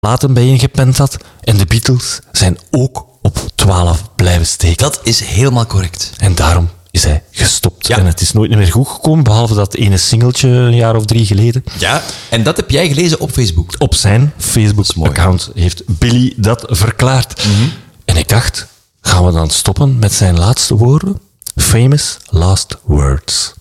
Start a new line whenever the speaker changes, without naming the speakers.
platen bijeengepend had. En de Beatles zijn ook op 12 blijven steken.
Dat is helemaal correct.
En daarom is hij gestopt.
Ja.
En het is nooit meer goed gekomen, behalve dat ene singeltje een jaar of 3 geleden.
Ja, en dat heb jij gelezen op Facebook.
Op zijn Facebook-account heeft Billy dat verklaard. En ik dacht, gaan we dan stoppen met zijn laatste woorden? Famous last words.